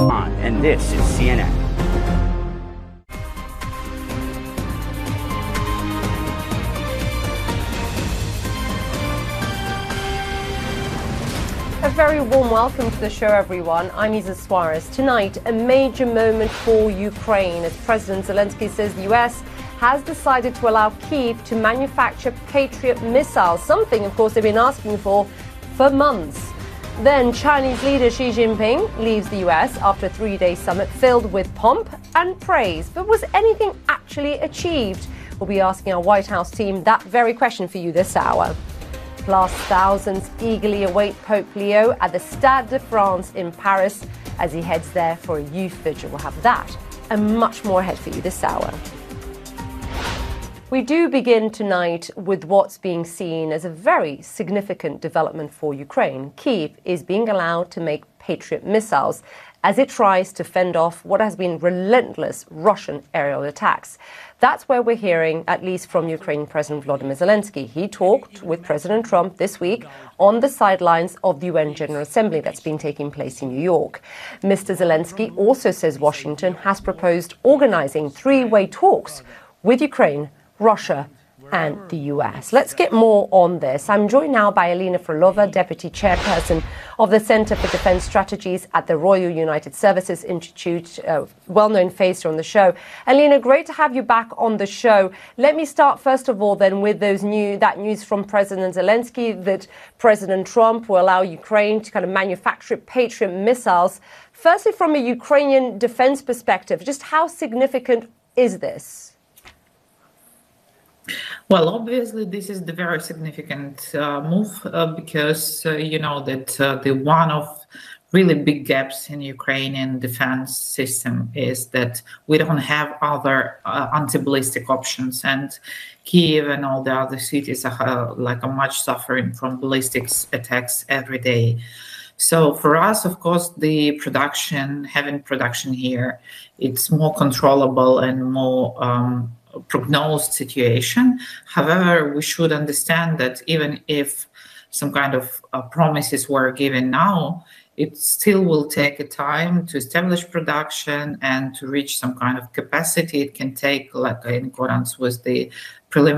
And this is CNN. A very warm welcome to the show, everyone. I'm Isa Suarez. Tonight, a major moment for Ukraine as President Zelensky says the US has decided to allow Kyiv to manufacture Patriot missiles, something, of course, they've been asking for months. Then Chinese leader Xi Jinping leaves the US after a three-day summit filled with pomp and praise. But was anything actually achieved? We'll be asking our White House team that very question for you this hour. Plus, thousands eagerly await Pope Leo at the Stade de France in Paris as he heads there for a youth vigil. We'll have that and much more ahead for you this hour. We do begin tonight with what's being seen as a very significant development for Ukraine. Kyiv is being allowed to make Patriot missiles as it tries to fend off what has been relentless Russian aerial attacks. That's where we're hearing, at least from Ukraine President Volodymyr Zelensky. He talked with President Trump this week on the sidelines of the UN General Assembly that's been taking place in New York. Mr. Zelensky also says Washington has proposed organizing three-way talks with Ukraine, Russia and the US. Let's get more on this. I'm joined now by Alina Frolova, Deputy Chairperson of the Center for Defense Strategies at the Royal United Services Institute, well-known face here on the show. Alina, great to have you back on the show. Let me start first of all then with that news from President Zelensky that President Trump will allow Ukraine to kind of manufacture Patriot missiles. Firstly, from a Ukrainian defense perspective, just how significant is this? Well, obviously, this is the very significant move because you know that the one of really big gaps in Ukrainian defense system is that we don't have other anti-ballistic options, and Kyiv and all the other cities are much suffering from ballistic attacks every day. So for us, of course, the having production here, it's more controllable and more prognosed situation. However, we should understand that even if some kind of promises were given now, it still will take a time to establish production and to reach some kind of capacity. It can take, in accordance with the